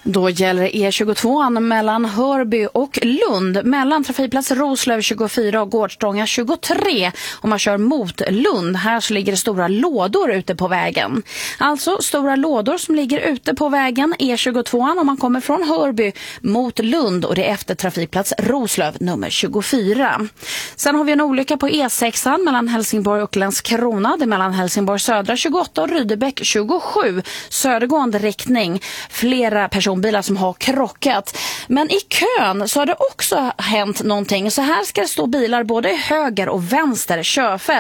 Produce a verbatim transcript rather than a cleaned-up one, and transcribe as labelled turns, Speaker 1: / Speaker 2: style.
Speaker 1: Då gäller E tjugotvå mellan Hörby och Lund, mellan trafikplats Roslöv tjugofyra och Gårdstånga tjugotre. Om man kör mot Lund, här så ligger det stora lådor ute på vägen. Alltså stora lådor som ligger ute på vägen E tjugotvå om man kommer från Hörby mot Lund, och det är efter trafikplats Roslöv nummer tjugofyra. Sen har vi en olycka på E sex mellan Helsingborg och Landskrona. Det är mellan Helsingborg södra tjugoåtta och Rydebäck tjugosju. Södergående riktning. Flera personbilar som har krockat. Men i kön så har det också hänt någonting. Så här ska det stå bilar både i höger och vänster körfält.